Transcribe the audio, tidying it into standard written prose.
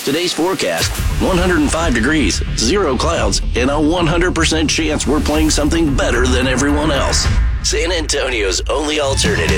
Today's forecast, 105 degrees, 0 clouds, and a 100% chance we're playing something better than everyone else. San Antonio's only alternative.